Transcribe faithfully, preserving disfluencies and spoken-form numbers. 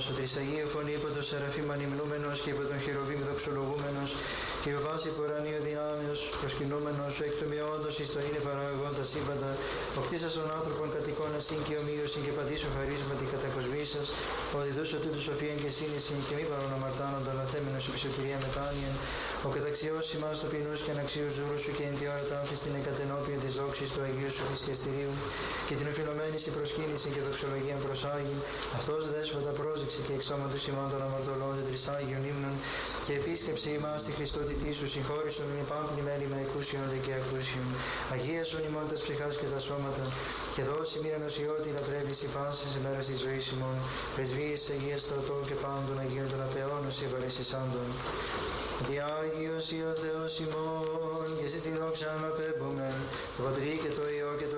ο Τρισαγίου φωνή υπό το Σεραφείμ ανυμνούμενος και υπό τον Χερουβίμ δοξολογούμενος και ο βάση πορανίου δυνάμεως προσκυνούμενος, ο εκ του μειόντος εις το είναι παραγωγόν τα σύμπαντα, ο κτίσας των άνθρωπων κατ' εικόνα συν και ομοίωσιν και παντήσου χαρίσματι κατακοσμήσας, ο διδούσο τούτου σοφίαν και σύνησιν και μη παρόν αμαρτάνοντα λαθέμενος επισωτηρία μετάνοιεν, ο καταξιός ημάς το ποινούς και αναξίους ζούρου σου και εν τη ώρα τάφης την εκατενόπιον της δόξης του Αγίου σου θυσιαστηρίου και την οφειλωμένη στην προσκύνηση και δοξολογίαν προσάγει, αυτός δέσποτα πρόσδειξε και εξώματος ημών των αμαρτωλών των τρισάγιων ύμνων και επίσκεψε ημάς στη Χριστότητή σου, συγχώρησον με πάμπλη μέλη με ακούσιον δε και ακούσιον. Αγίασον ημών τας ψυχάς και τα σώματα και δώσει μοίραν οσιώτη λατρεύεις η πάσης σε μέρας της ζωής ημών. Πρεσβείες Αγίας Στρατών και πάντων Αγίων των Απεών ως ευαρεσισάντων. Ότι Άγιος ή ο Θεός ημών και σε τη δόξα να πέμπομεν, το Πατρί και το Υιό και το